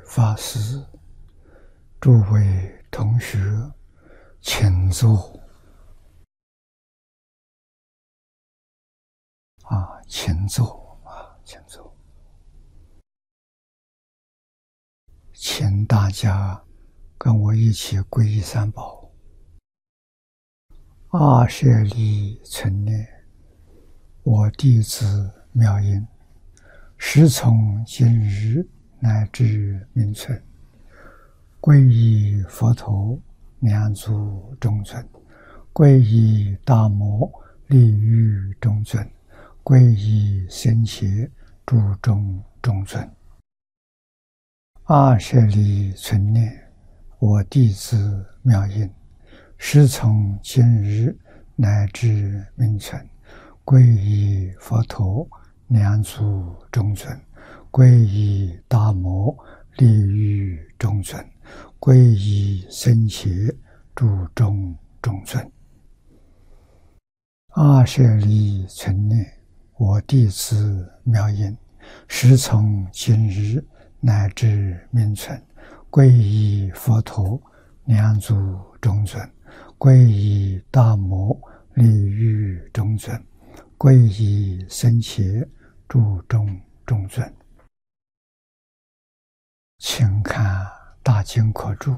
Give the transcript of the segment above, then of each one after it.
法师、诸位同学，请坐。请坐请坐。请大家跟我一起皈依三宝。阿舍利存念，我弟子妙音，时从今日乃至明存，皈依佛陀，两足中尊；皈依大摩，利欲中尊；皈依僧伽，诸众中尊。阿舍利存念，我弟子妙音，时从今日乃至明存，皈依佛陀，两足中尊；皈依大摩，利欲中尊；皈依僧伽，诸众中尊。阿舍利存念，我弟子妙音，时从今日乃至明存，皈依佛陀，两足中尊；皈依大摩，利欲中尊；皈依僧伽，诸众中尊。请看大经课注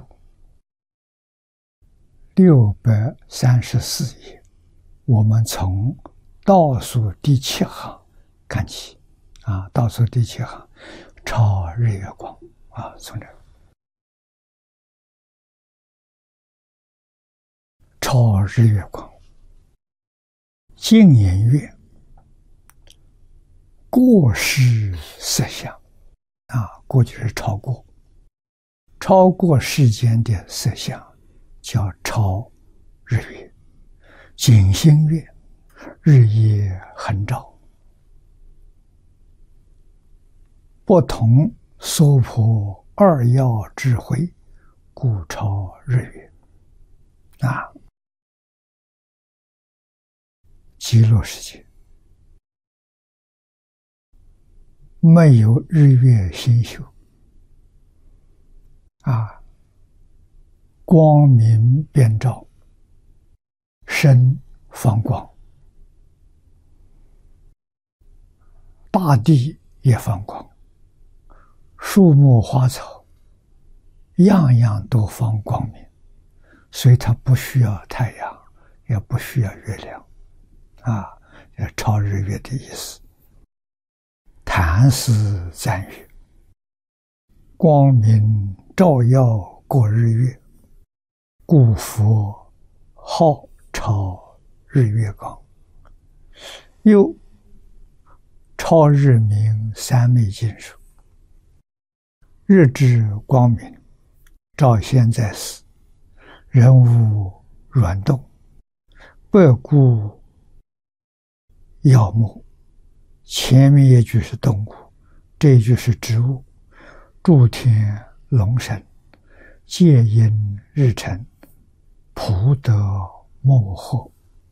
634页，我们从倒数第7行看起。倒数第7行，超日月光从这超日月光，净言月，过失色相过就是超过世间的色相，叫超日月。景星月，日夜恒照，不同娑婆二要智慧，故超日月。极乐世界没有日月星宿光明遍照，身放光，大地也放光，树木花草样样都放光明，所以它不需要太阳，也不需要月亮超日月的意思。坛斯赞曰，光明照耀过日月，故佛号超日月光。又超日明三昧经说，日之光明照现在时，人无软动，百故药木。前面一句是动物，这一句是植物。诸天龙神，皆因日辰，普得莫惑。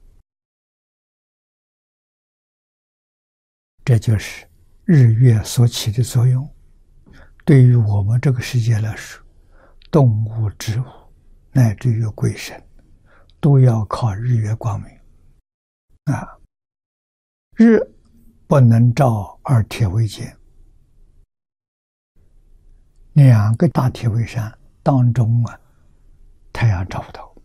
这就是日月所起的作用。对于我们这个世界来说，动物、植物乃至于鬼神，都要靠日月光明日不能照二铁围间，两个大铁围山当中太阳照不到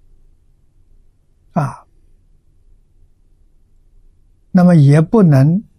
那么也不能